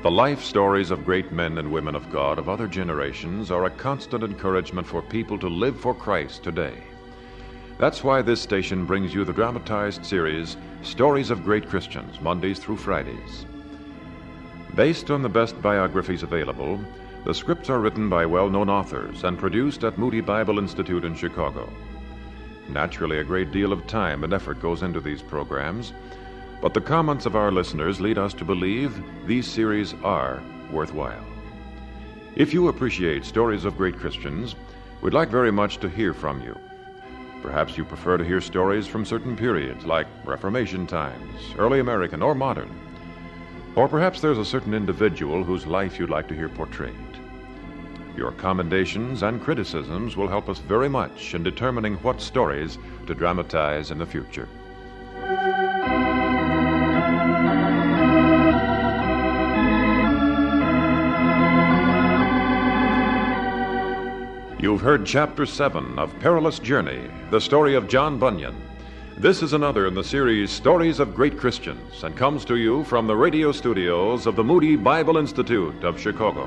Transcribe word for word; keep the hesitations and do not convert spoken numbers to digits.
The life stories of great men and women of God of other generations are a constant encouragement for people to live for Christ today. That's why this station brings you the dramatized series, Stories of Great Christians, Mondays through Fridays. Based on the best biographies available, the scripts are written by well-known authors and produced at Moody Bible Institute in Chicago. Naturally, a great deal of time and effort goes into these programs, but the comments of our listeners lead us to believe these series are worthwhile. If you appreciate stories of great Christians, we'd like very much to hear from you. Perhaps you prefer to hear stories from certain periods, like Reformation times, early American, or modern. Or perhaps there's a certain individual whose life you'd like to hear portrayed. Your commendations and criticisms will help us very much in determining what stories to dramatize in the future. You've heard Chapter seven of Perilous Journey, the story of John Bunyan. This is another in the series Stories of Great Christians, and comes to you from the radio studios of the Moody Bible Institute of Chicago.